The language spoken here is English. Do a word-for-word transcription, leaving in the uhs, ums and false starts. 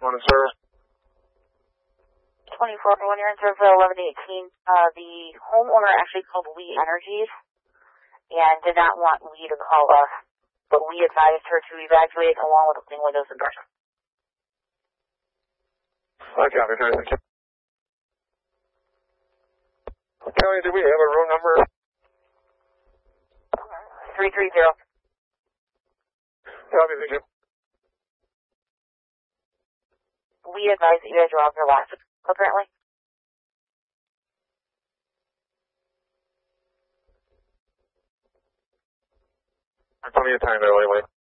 One in service. twenty-four, when you're in service at eleven eighteen, uh, the homeowner actually called Lee Energies and did not want Lee to call us, but we advised her to evacuate along with the clean windows and doors. I copy, thank you. Kelly, do we have a room number? three three zero. Copy, thank you. We advise that you guys are off your last, apparently. Plenty of time there lately.